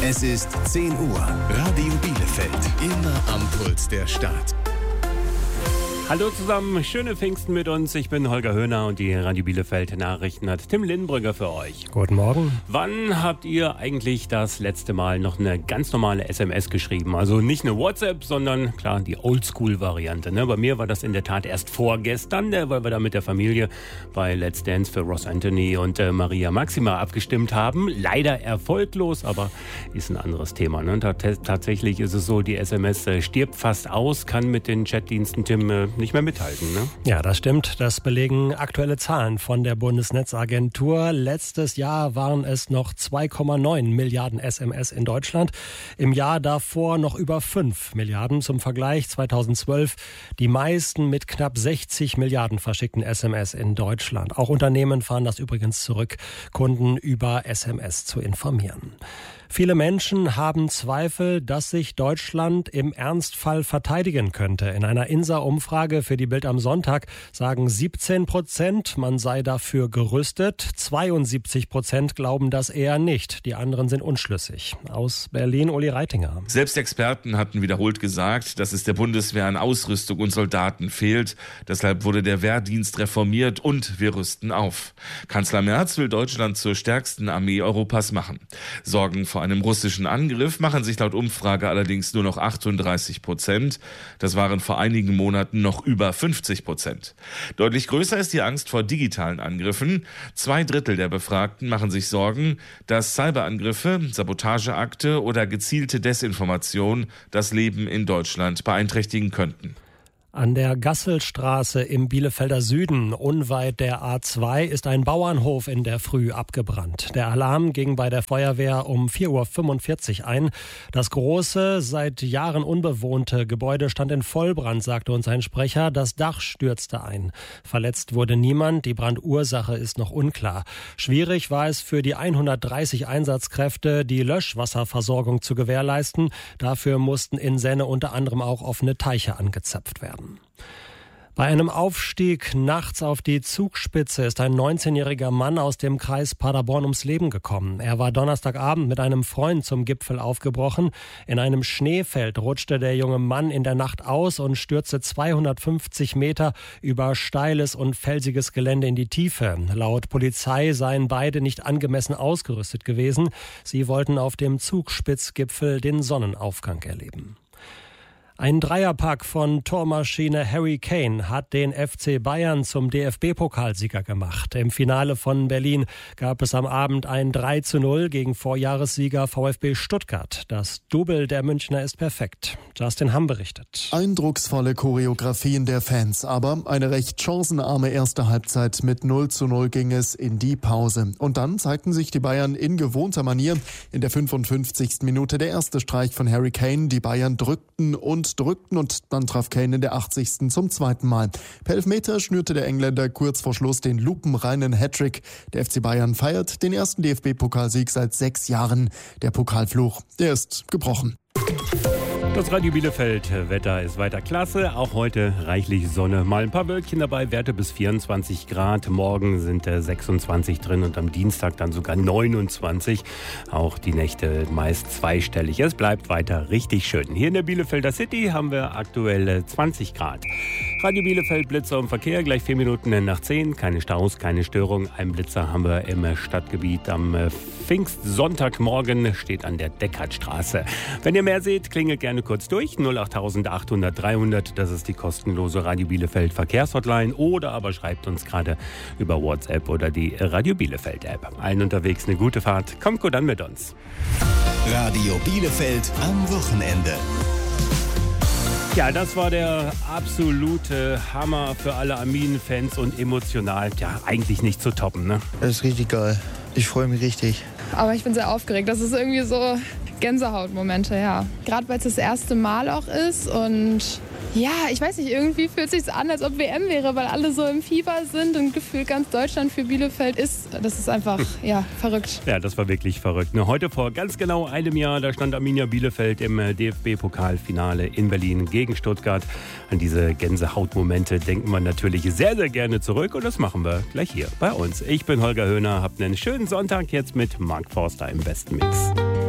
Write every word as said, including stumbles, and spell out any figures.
Es ist zehn Uhr. Radio Bielefeld. Immer am Puls der Stadt. Hallo zusammen, schöne Pfingsten mit uns. Ich bin Holger Höhner und die Radio Bielefeld Nachrichten hat Tim Lindenbrügger für euch. Guten Morgen. Wann habt ihr eigentlich das letzte Mal noch eine ganz normale S M S geschrieben? Also nicht eine WhatsApp, sondern klar die Oldschool-Variante. Ne? Bei mir war das in der Tat erst vorgestern, weil wir da mit der Familie bei Let's Dance für Ross Anthony und äh, Maria Maxima abgestimmt haben. Leider erfolglos, aber ist ein anderes Thema. Ne? Tat- tatsächlich ist es so, die S M S äh, stirbt fast aus, kann mit den Chatdiensten, Tim, äh, nicht mehr mithalten, ne? Ja, das stimmt. Das belegen aktuelle Zahlen von der Bundesnetzagentur. Letztes Jahr waren es noch zwei Komma neun Milliarden S M S in Deutschland. Im Jahr davor noch über fünf Milliarden. Zum Vergleich zweitausendzwölf die meisten mit knapp sechzig Milliarden verschickten S M S in Deutschland. Auch Unternehmen fahren das übrigens zurück, Kunden über S M S zu informieren. Viele Menschen haben Zweifel, dass sich Deutschland im Ernstfall verteidigen könnte. In einer I N S A-Umfrage für die Bild am Sonntag sagen siebzehn Prozent, man sei dafür gerüstet. zweiundsiebzig Prozent glauben das eher nicht. Die anderen sind unschlüssig. Aus Berlin, Uli Reitinger. Selbst Experten hatten wiederholt gesagt, dass es der Bundeswehr an Ausrüstung und Soldaten fehlt. Deshalb wurde der Wehrdienst reformiert und wir rüsten auf. Kanzler Merz will Deutschland zur stärksten Armee Europas machen. Sorgen vor einem russischen Angriff machen sich laut Umfrage allerdings nur noch achtunddreißig Prozent. Das waren vor einigen Monaten noch über fünfzig Prozent. Deutlich größer ist die Angst vor digitalen Angriffen. Zwei Drittel der Befragten machen sich Sorgen, dass Cyberangriffe, Sabotageakte oder gezielte Desinformation das Leben in Deutschland beeinträchtigen könnten. An der Gasselstraße im Bielefelder Süden, unweit der A zwei, ist ein Bauernhof in der Früh abgebrannt. Der Alarm ging bei der Feuerwehr um vier Uhr fünfundvierzig ein. Das große, seit Jahren unbewohnte Gebäude stand in Vollbrand, sagte uns ein Sprecher. Das Dach stürzte ein. Verletzt wurde niemand. Die Brandursache ist noch unklar. Schwierig war es für die hundertdreißig Einsatzkräfte, die Löschwasserversorgung zu gewährleisten. Dafür mussten in Senne unter anderem auch offene Teiche angezapft werden. Bei einem Aufstieg nachts auf die Zugspitze ist ein neunzehnjähriger Mann aus dem Kreis Paderborn ums Leben gekommen. Er war Donnerstagabend mit einem Freund zum Gipfel aufgebrochen. In einem Schneefeld rutschte der junge Mann in der Nacht aus und stürzte zweihundertfünfzig Meter über steiles und felsiges Gelände in die Tiefe. Laut Polizei seien beide nicht angemessen ausgerüstet gewesen. Sie wollten auf dem Zugspitzgipfel den Sonnenaufgang erleben. Ein Dreierpack von Tormaschine Harry Kane hat den F C Bayern zum D F B-Pokalsieger gemacht. Im Finale von Berlin gab es am Abend ein drei zu null gegen Vorjahressieger VfB Stuttgart. Das Double der Münchner ist perfekt. Justin Hamm berichtet. Eindrucksvolle Choreografien der Fans, aber eine recht chancenarme erste Halbzeit. Mit null zu null ging es in die Pause. Und dann zeigten sich die Bayern in gewohnter Manier. In der fünfundfünfzigsten Minute der erste Streich von Harry Kane. Die Bayern drückten und drückten und dann traf Kane in der achtzigsten zum zweiten Mal. Per Elfmeter schnürte der Engländer kurz vor Schluss den lupenreinen Hattrick. Der F C Bayern feiert den ersten D F B-Pokalsieg seit sechs Jahren. Der Pokalfluch, der ist gebrochen. Das Radio Bielefeld Wetter ist weiter klasse. Auch heute reichlich Sonne. Mal ein paar Wölkchen dabei. Werte bis vierundzwanzig Grad. Morgen sind äh, sechsundzwanzig drin und am Dienstag dann sogar neunundzwanzig. Auch die Nächte meist zweistellig. Es bleibt weiter richtig schön. Hier in der Bielefelder City haben wir aktuell zwanzig Grad. Radio Bielefeld, Blitzer und Verkehr. Gleich vier Minuten nach zehn. Keine Staus, keine Störung. Ein Blitzer haben wir im Stadtgebiet am Pfingstsonntagmorgen. Steht an der Deckardstraße. Wenn ihr mehr seht, klingelt gerne kurz durch. null acht achthundert dreihundert, das ist die kostenlose Radio Bielefeld Verkehrshotline. Oder aber schreibt uns gerade über WhatsApp oder die Radio Bielefeld App. Allen unterwegs eine gute Fahrt. Kommt gut an mit uns. Radio Bielefeld am Wochenende. Ja, das war der absolute Hammer für alle Arminen-Fans und emotional, ja, eigentlich nicht zu toppen, ne? Das ist richtig geil. Ich freue mich richtig. Aber ich bin sehr aufgeregt. Das ist irgendwie so Gänsehautmomente, ja. Gerade weil es das erste Mal auch ist und ja, ich weiß nicht, irgendwie fühlt es sich an, als ob W M wäre, weil alle so im Fieber sind und gefühlt ganz Deutschland für Bielefeld ist. Das ist einfach, ja, verrückt. Ja, das war wirklich verrückt. Heute vor ganz genau einem Jahr, da stand Arminia Bielefeld im D F B-Pokalfinale in Berlin gegen Stuttgart. An diese Gänsehautmomente denken wir natürlich sehr, sehr gerne zurück und das machen wir gleich hier bei uns. Ich bin Holger Höhner, habt einen schönen Sonntag jetzt mit Mark Forster im besten Mix.